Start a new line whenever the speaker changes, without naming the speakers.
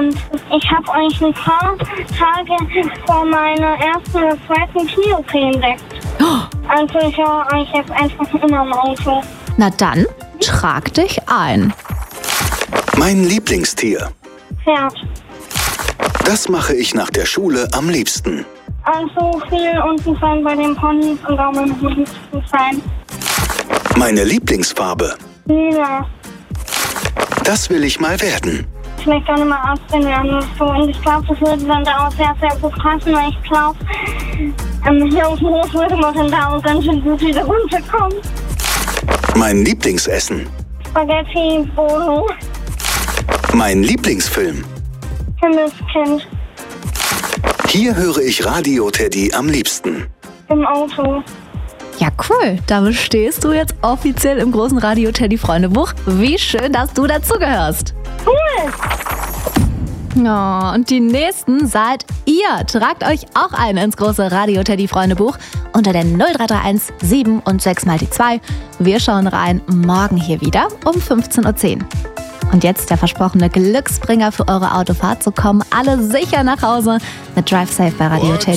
Und ich habe euch ein paar Tage vor meiner ersten oder zweiten Knie-OP entdeckt. Also ich höre euch jetzt einfach immer im Auto.
Na dann, trag dich ein.
Mein Lieblingstier.
Pferd.
Das mache ich nach der Schule am liebsten.
Also viel unten sein bei den Ponys und auch mit dem liebsten sein.
Meine Lieblingsfarbe.
Lila.
Das will ich mal werden.
Ich möchte auch nicht mal Ärztin werden und so. Und ich glaube, das würde dann da auch sehr, sehr gut passen, weil ich glaube, hier auf dem Hof würde man dann da auch ganz schön gut wieder runterkommen.
Mein Lieblingsessen.
Spaghetti, Bolo,
Mein Lieblingsfilm.
Himmelskind,
Hier höre ich Radio Teddy am liebsten.
im Auto.
Ja, cool. Damit stehst du jetzt offiziell im großen Radio Teddy Freundebuch. Wie schön, dass du dazugehörst.
Cool!
Ja, und die nächsten seid ihr. Tragt euch auch ein ins große Radio Teddy Freundebuch unter der 0331 7 und 6 mal die 2. Wir schauen rein morgen hier wieder um 15:10 Uhr. Und jetzt der versprochene Glücksbringer für eure Autofahrt. So kommen alle sicher nach Hause mit Drive Safe bei Radio Teddy.